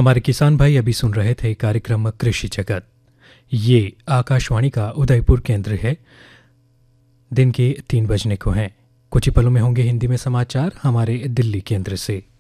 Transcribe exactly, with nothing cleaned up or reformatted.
हमारे किसान भाई अभी सुन रहे थे कार्यक्रम कृषि जगत। ये आकाशवाणी का उदयपुर केंद्र है। दिन के तीन बजने को हैं। कुछ ही पलों में होंगे हिंदी में समाचार हमारे दिल्ली केंद्र से।